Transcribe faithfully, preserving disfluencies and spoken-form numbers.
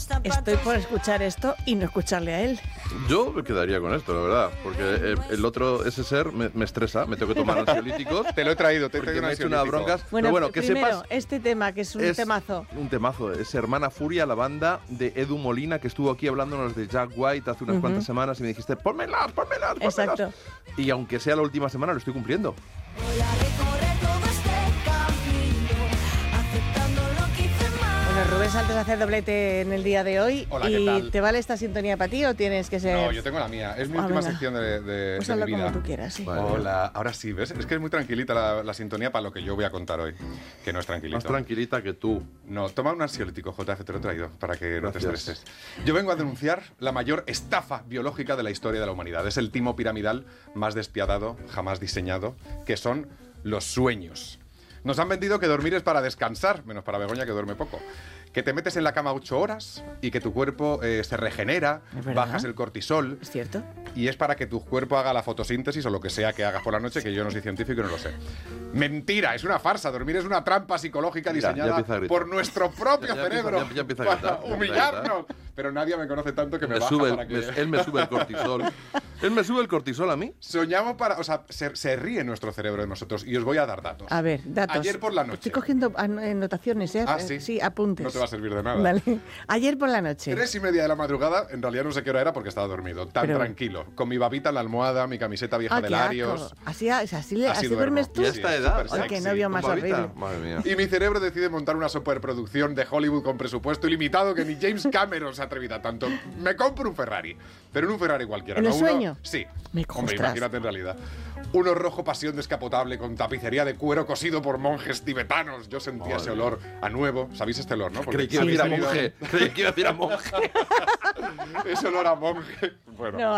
Estoy por escuchar esto y no escucharle a él. Yo me quedaría con esto, la verdad, porque el, el otro, ese ser, me, me estresa, me tengo que tomar ansiolíticos. Te lo he traído, te he porque traído me un he hecho unas ansiolítico. broncas. Bueno, Pero bueno, que primero, sepas... este tema, que es un es temazo. un temazo, es Hermana Furia, la banda de Edu Molina, que estuvo aquí hablándonos de Jack White hace unas Uh-huh. cuantas semanas y me dijiste, pónmelas, pónmelas, pónmelas. Exacto. Y aunque sea la última semana, lo estoy cumpliendo. Bueno, Rubén Santos hace doblete en el día de hoy. Hola, ¿y ¿qué tal? te vale esta sintonía para ti o tienes que ser...? No, yo tengo la mía. Es mi Ah, última venga. sección de, de, Pues de mi hazlo vida. como tú quieras, sí. Vale. Hola, ahora sí, ¿ves? Es que es muy tranquilita la, la sintonía para lo que yo voy a contar hoy, que no es tranquilito. Más tranquilita que tú. No, toma un ansiolítico, J F, te lo he traído, para que no te Gracias. estreses. Yo vengo a denunciar la mayor estafa biológica de la historia de la humanidad. Es el timo piramidal más despiadado jamás diseñado, que son los sueños. Nos han vendido que dormir es para descansar, menos para Begoña, que duerme poco. Que te metes en la cama ocho horas y que tu cuerpo eh, se regenera, ¿Es verdad? bajas el cortisol. ¿Es cierto? Y es para que tu cuerpo haga la fotosíntesis o lo que sea que hagas por la noche, que yo no soy científico y no lo sé. Mentira, es una farsa. Dormir es una trampa psicológica Mira, ya diseñada empieza a gritar. por nuestro propio Ya- ya empieza- cerebro ya- ya empieza a para gritar, ya empieza a humillarnos. Pero nadie me conoce tanto que me, Me baja sube el- para que... me- él me sube el cortisol. Él me sube el cortisol a mí. Soñamos para... O sea, se, se ríe nuestro cerebro de nosotros y os voy a dar datos. A ver, datos. Ayer por la noche. Estoy cogiendo an- anotaciones, ¿eh? Ah, ¿sí? Sí, apuntes. No te va a servir de nada. Vale. Ayer por la noche. Tres y media de la madrugada, en realidad no sé qué hora era porque estaba dormido. Tan Pero- tranquilo. Con mi babita en la almohada, mi camiseta vieja Ah, de qué Larios. asco. Así, así, así, Así así duermo. duermes tú. ¿Y a Sí, esta es edad? súper Ay, qué sexy. novio ¿Con más babita? horrible. Madre mía. Y mi cerebro decide montar una superproducción de Hollywood con presupuesto ilimitado que ni James Cameron se atrevida tanto. Me compro un Ferrari, pero en un Ferrari cualquiera. ¿En ¿no? el Uno- sueño? Sí. Me Hombre, ostras. imagínate en realidad. Uno rojo pasión descapotable con tapicería de cuero cosido por monjes tibetanos. Yo sentía Madre ese olor a nuevo. ¿Sabéis este olor, no? Porque Creí que iba a decir a habéis monje. tenido Creí que iba a decir a monje. ese olor a monje. Bueno. No,